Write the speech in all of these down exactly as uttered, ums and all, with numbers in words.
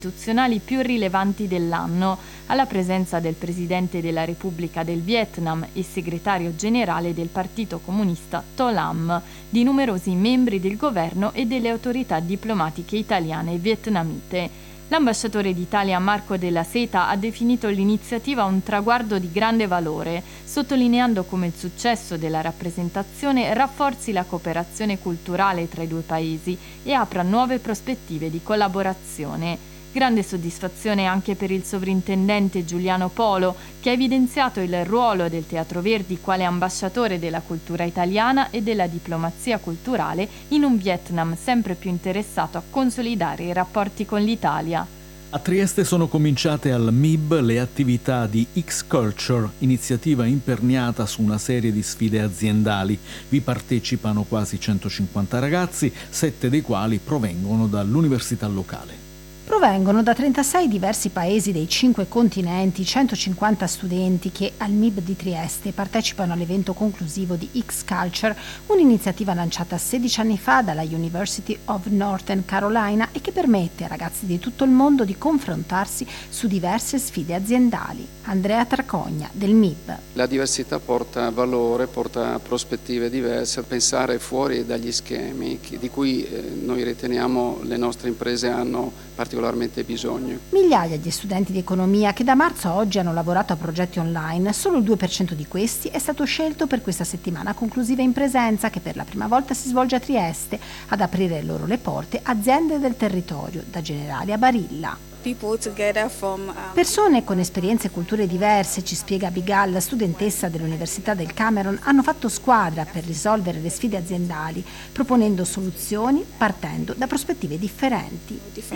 istituzionali più rilevanti dell'anno, alla presenza del Presidente della Repubblica del Vietnam e segretario generale del Partito Comunista To Lam, di numerosi membri del governo e delle autorità diplomatiche italiane e vietnamite. L'ambasciatore d'Italia Marco Della Seta ha definito l'iniziativa un traguardo di grande valore, sottolineando come il successo della rappresentazione rafforzi la cooperazione culturale tra i due paesi e apra nuove prospettive di collaborazione. Grande soddisfazione anche per il sovrintendente Giuliano Polo, che ha evidenziato il ruolo del Teatro Verdi quale ambasciatore della cultura italiana e della diplomazia culturale in un Vietnam sempre più interessato a consolidare i rapporti con l'Italia. A Trieste sono cominciate al M I B le attività di X-Culture, iniziativa imperniata su una serie di sfide aziendali. Vi partecipano quasi centocinquanta ragazzi, sette dei quali provengono dall'università locale. Provengono da trentasei diversi paesi dei cinque continenti centocinquanta studenti che al M I B di Trieste partecipano all'evento conclusivo di X-Culture, un'iniziativa lanciata sedici anni fa dalla University of Northern Carolina e che permette a ragazzi di tutto il mondo di confrontarsi su diverse sfide aziendali. Andrea Tracogna del M I B. La diversità porta valore, porta prospettive diverse, pensare fuori dagli schemi di cui noi riteniamo le nostre imprese hanno particolarmente bisogno. Migliaia di studenti di economia che da marzo a oggi hanno lavorato a progetti online, solo il due per cento di questi è stato scelto per questa settimana conclusiva in presenza che per la prima volta si svolge a Trieste, ad aprire loro le porte aziende del territorio, da Generali a Barilla. Persone con esperienze e culture diverse, ci spiega Abigail, studentessa dell'Università del Cameron, hanno fatto squadra per risolvere le sfide aziendali, proponendo soluzioni partendo da prospettive differenti.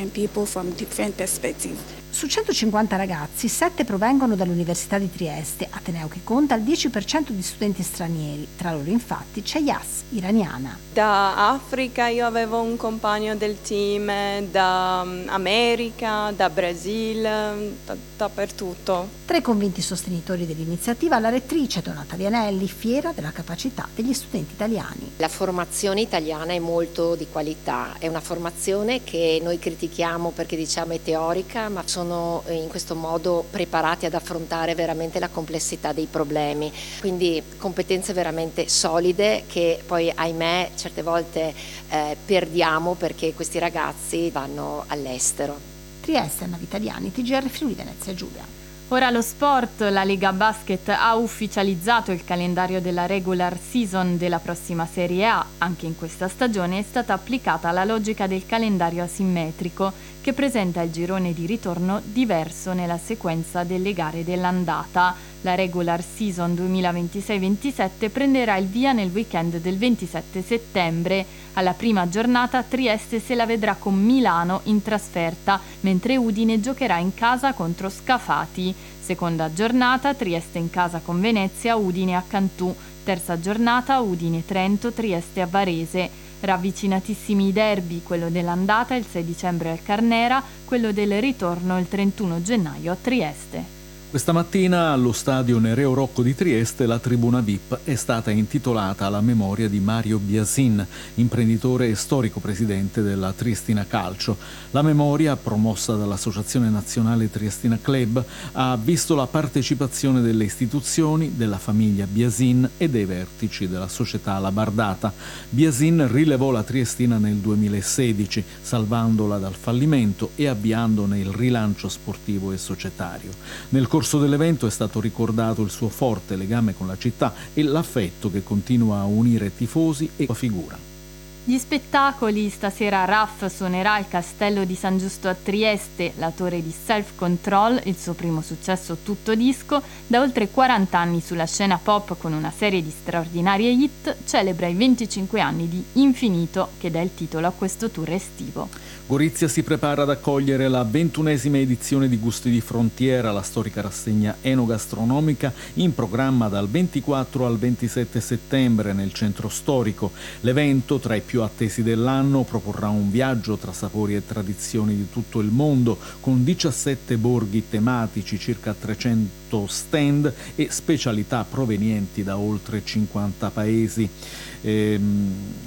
Su centocinquanta ragazzi, sette provengono dall'Università di Trieste, ateneo che conta il dieci per cento di studenti stranieri. Tra loro infatti c'è Yas, iraniana. Da Africa io avevo un compagno del team, da America, da Brasile, da, dappertutto. Tra i convinti sostenitori dell'iniziativa la rettrice Donata Vianelli, fiera della capacità degli studenti italiani. La formazione italiana è molto di qualità, è una formazione che noi critichiamo perché diciamo è teorica, ma sono in questo modo preparati ad affrontare veramente la complessità dei problemi, quindi competenze veramente solide che poi ahimè certe volte eh, perdiamo perché questi ragazzi vanno all'estero. Trieste, Anna Vitaliani, T G R Friuli Venezia Giulia. Ora lo sport, la Lega Basket ha ufficializzato il calendario della regular season della prossima Serie A. Anche in questa stagione è stata applicata la logica del calendario asimmetrico, che presenta il girone di ritorno diverso nella sequenza delle gare dell'andata. La regular season duemilaventisei ventisette prenderà il via nel weekend del ventisette settembre. Alla prima giornata Trieste se la vedrà con Milano in trasferta, mentre Udine giocherà in casa contro Scafati. Seconda giornata Trieste in casa con Venezia, Udine a Cantù. Terza giornata Udine-Trento, Trieste a Varese. Ravvicinatissimi i derby, quello dell'andata il sei dicembre al Carnera, quello del ritorno il trentuno gennaio a Trieste. Questa mattina allo stadio Nereo Rocco di Trieste la tribuna V I P è stata intitolata alla memoria di Mario Biasin, imprenditore e storico presidente della Triestina Calcio. La memoria, promossa dall'Associazione Nazionale Triestina Club, ha visto la partecipazione delle istituzioni, della famiglia Biasin e dei vertici della società Labardata. Biasin rilevò la Triestina nel duemilasedici, salvandola dal fallimento e avviandone il rilancio sportivo e societario. Nel corso dell'evento è stato ricordato il suo forte legame con la città e l'affetto che continua a unire tifosi e sua figura. Gli spettacoli: stasera Raff suonerà al Castello di San Giusto a Trieste, l'autore di Self Control, il suo primo successo tutto disco, da oltre quaranta anni sulla scena pop con una serie di straordinarie hit, celebra i venticinque anni di Infinito, che dà il titolo a questo tour estivo. Gorizia si prepara ad accogliere la ventunesima edizione di Gusti di Frontiera, la storica rassegna enogastronomica in programma dal ventiquattro al ventisette settembre nel centro storico. L'evento, tra i più attesi dell'anno, proporrà un viaggio tra sapori e tradizioni di tutto il mondo con diciassette borghi tematici, circa trecento stand e specialità provenienti da oltre cinquanta paesi. Ehm,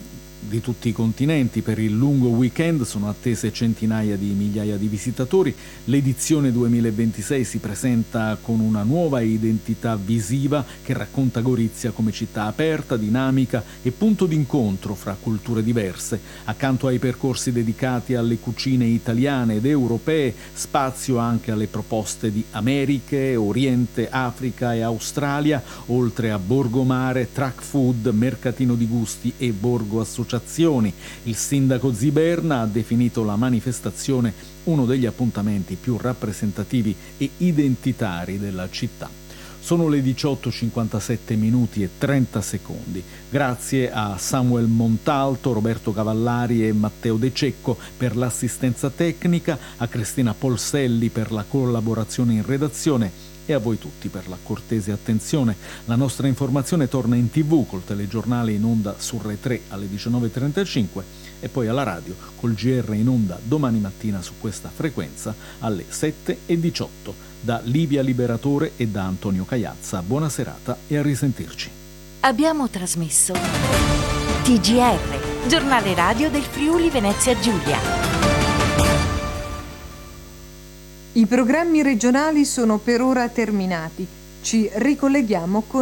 di tutti i continenti. Per il lungo weekend sono attese centinaia di migliaia di visitatori. L'edizione duemilaventisei si presenta con una nuova identità visiva che racconta Gorizia come città aperta, dinamica e punto d'incontro fra culture diverse. Accanto ai percorsi dedicati alle cucine italiane ed europee, spazio anche alle proposte di Americhe, Oriente, Africa e Australia, oltre a Borgomare, Track Food, Mercatino di Gusti e Borgo Associazioni. Il sindaco Ziberna ha definito la manifestazione uno degli appuntamenti più rappresentativi e identitari della città. Sono le diciotto e cinquantasette minuti e trenta secondi. Grazie a Samuel Montalto, Roberto Cavallari e Matteo De Cecco per l'assistenza tecnica, a Cristina Polselli per la collaborazione in redazione e a voi tutti per la cortese attenzione. La nostra informazione torna in tv col telegiornale in onda su Rai tre alle diciannove e trentacinque e poi alla radio col G R in onda domani mattina su questa frequenza alle sette e diciotto. Da Livia Liberatore e da Antonio Cagliazza, buona serata e a risentirci. Abbiamo trasmesso T G R, giornale radio del Friuli Venezia Giulia. I programmi regionali sono per ora terminati. Ci ricolleghiamo con